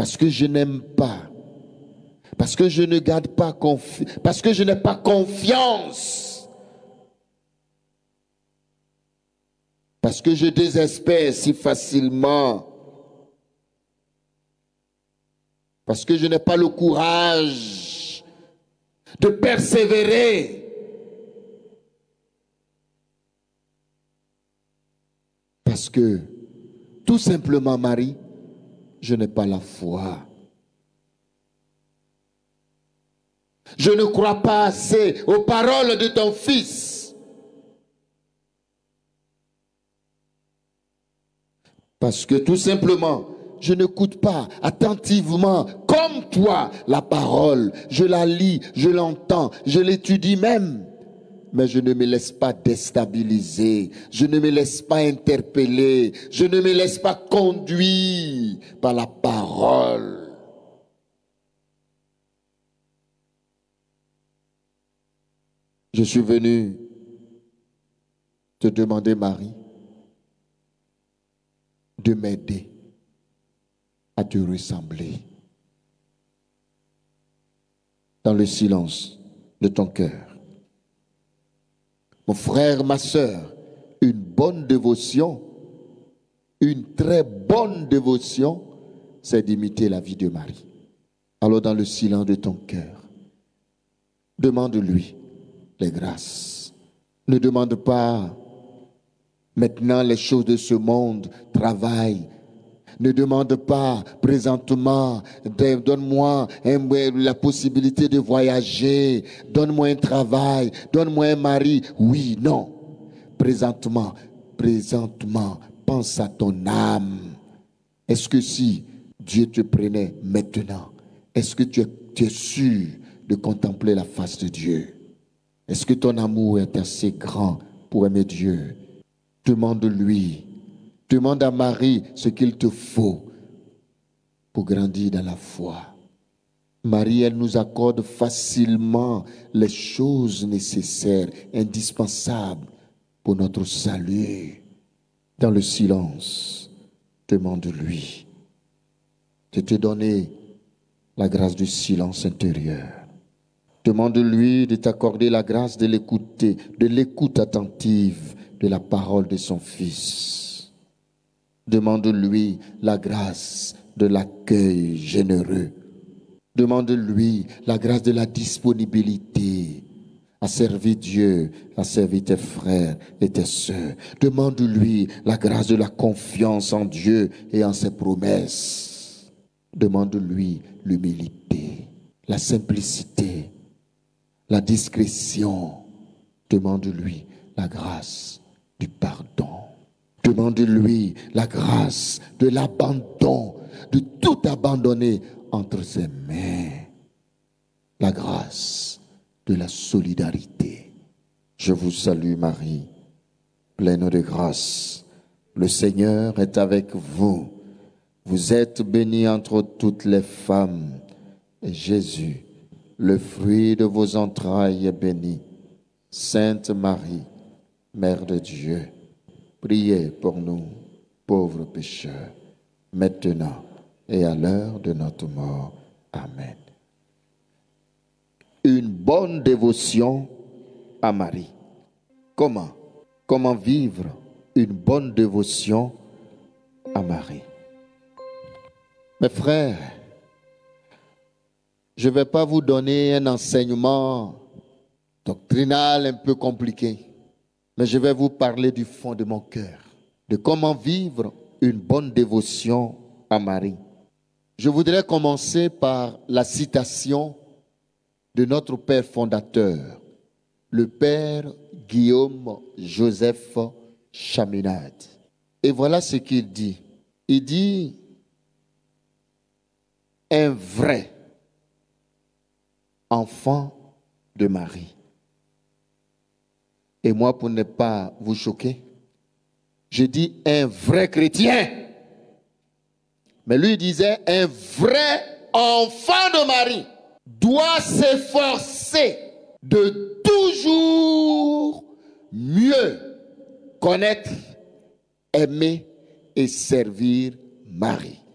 parce que je n'aime pas, parce que je ne garde pas confiance, parce que je n'ai pas confiance, parce que je désespère si facilement, parce que je n'ai pas le courage de persévérer. Parce que, tout simplement, Marie, je n'ai pas la foi. Je ne crois pas assez aux paroles de ton Fils. Parce que, tout simplement, je n'écoute pas attentivement, comme toi, la parole. Je la lis, je l'entends, je l'étudie même. Mais je ne me laisse pas déstabiliser, je ne me laisse pas interpeller, je ne me laisse pas conduire par la parole. Je suis venu te demander, Marie, de m'aider à te ressembler dans le silence de ton cœur. Mon frère, ma sœur, une bonne dévotion, une très bonne dévotion, c'est d'imiter la vie de Marie. Alors dans le silence de ton cœur, demande-lui les grâces. Ne demande pas maintenant les choses de ce monde, travail. Ne demande pas présentement, donne-moi la possibilité de voyager, donne-moi un travail, donne-moi un mari. Oui, non. Présentement, pense à ton âme. Est-ce que si Dieu te prenait maintenant, est-ce que tu es sûr de contempler la face de Dieu? Est-ce que ton amour est assez grand pour aimer Dieu? Demande-lui. Demande à Marie ce qu'il te faut pour grandir dans la foi. Marie, elle nous accorde facilement les choses nécessaires, indispensables pour notre salut. Dans le silence, demande-lui de te donner la grâce du silence intérieur. Demande-lui de t'accorder la grâce de l'écouter, de l'écoute attentive de la parole de son Fils. Demande-lui la grâce de l'accueil généreux. Demande-lui la grâce de la disponibilité à servir Dieu, à servir tes frères et tes sœurs. Demande-lui la grâce de la confiance en Dieu et en ses promesses. Demande-lui l'humilité, la simplicité, la discrétion. Demande-lui la grâce du pardon. Demande-lui la grâce de l'abandon, de tout abandonner entre ses mains. La grâce de la solidarité. Je vous salue Marie, pleine de grâce. Le Seigneur est avec vous. Vous êtes bénie entre toutes les femmes. Et Jésus, le fruit de vos entrailles, est béni. Sainte Marie, Mère de Dieu, priez pour nous, pauvres pécheurs, maintenant et à l'heure de notre mort. Amen. Une bonne dévotion à Marie. Comment? Comment vivre une bonne dévotion à Marie? Mes frères, je ne vais pas vous donner un enseignement doctrinal un peu compliqué. Mais je vais vous parler du fond de mon cœur, de comment vivre une bonne dévotion à Marie. Je voudrais commencer par la citation de notre Père fondateur, le Père Guillaume Joseph Chaminade. Et voilà ce qu'il dit. Il dit, un vrai enfant de Marie. Et moi, pour ne pas vous choquer, je dis un vrai chrétien. Mais lui disait un vrai enfant de Marie doit s'efforcer de toujours mieux connaître, aimer et servir Marie.